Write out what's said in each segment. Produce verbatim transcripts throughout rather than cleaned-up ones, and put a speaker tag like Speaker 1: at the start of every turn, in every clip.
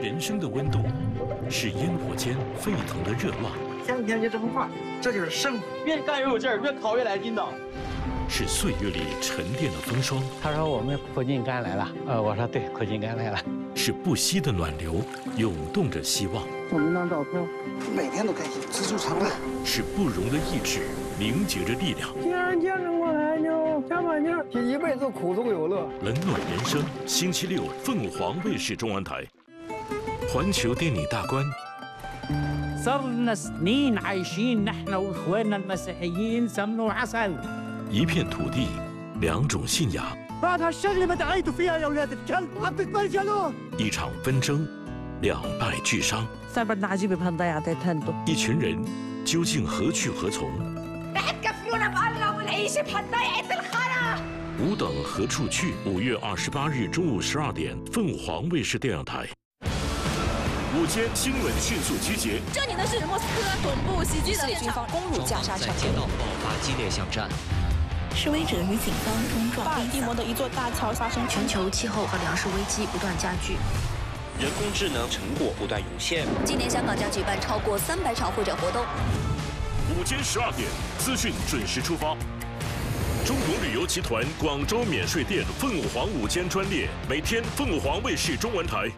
Speaker 1: 人生的温度，是烟火间沸腾的热浪。
Speaker 2: 天天就这么画，这就是生活。
Speaker 3: 越干越有劲儿，越烤越来劲道。
Speaker 1: 是岁月里沉淀的风霜。
Speaker 4: 他说我们苦尽甘来了，呃，我说对，苦尽甘来了。
Speaker 1: 是不息的暖流，涌动着希望。
Speaker 2: 我们那照片，每天都开心，知足常乐。
Speaker 1: 是不容的意志，凝结着力量。
Speaker 5: 既然坚持过来，就加把劲儿，一辈子苦中有乐。
Speaker 1: 冷暖人生，星期六凤凰卫视中文台，环球电影大观。
Speaker 6: صرنا سنين عايشين نحن واخواننا المسيحيين سمن وعسل.
Speaker 1: 一片土地，两种信仰。
Speaker 5: بعد هالشغله ما دعيتوا فيها يا اولاد الكلب عم تتبرجلوا.
Speaker 1: 一场纷争，两败俱伤。
Speaker 7: صبرنا عجيبه بهالضيعتين هندو.
Speaker 1: 一群人究竟何去何从？
Speaker 8: رح تكفلونا بالله ونعيش بهالضيعه الخرا.
Speaker 1: 吾等何处去？五月二十八日中午十二点，凤凰卫视电影台。午间新闻迅速集结。
Speaker 8: 这里呢是莫斯科总部袭击的军方攻入加沙城，
Speaker 9: 在街道爆发激烈巷战。
Speaker 10: 示威者与警方冲撞。
Speaker 11: 巴尔的摩的一座大桥发生
Speaker 10: 全球气候和粮食危机不断加剧，
Speaker 9: 人工智能成果不断涌现。
Speaker 8: 今年香港将举办超过三百场会展活动。
Speaker 1: 午间十二点，资讯准时出发。中国旅游集团广州免税店凤凰午间专列，每天凤凰卫视中文台。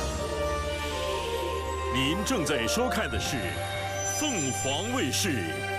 Speaker 1: 您正在收看的是凤凰卫视